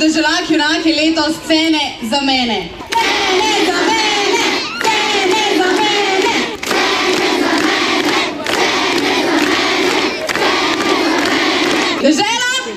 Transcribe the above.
Deželak junak je letos Scene za mene. Scene za mene, scene za mene, scene za mene, scene za mene, scene za mene.